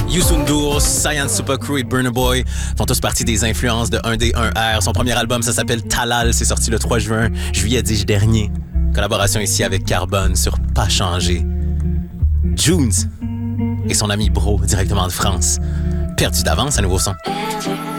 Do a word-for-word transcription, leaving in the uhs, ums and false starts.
Youssou N'Dour, Science Super Crew et Burna Boy font tous partie des influences de un D un R. Son premier album, ça s'appelle Talal, c'est sorti le trois juin, juillet dis-je dernier. Collaboration ici avec Carbone sur Pas Changé. Junes et son ami Bro, directement de France. Perdu d'avance, un nouveau son.